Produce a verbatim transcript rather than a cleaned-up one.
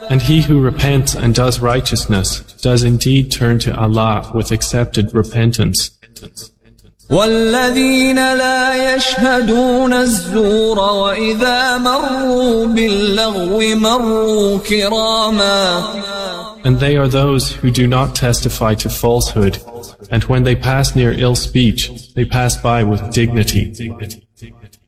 And he who repents and does righteousness does indeed turn to Allah with accepted repentance. وَالَّذِينَ لَا يَشْهَدُونَ الزُّورَ وَإِذَا مَرُّوا بِاللَّغْوِ مَرُّوا كِرَامًا. And they are those who do not testify to falsehood, and when they pass near ill speech, they pass by with dignity.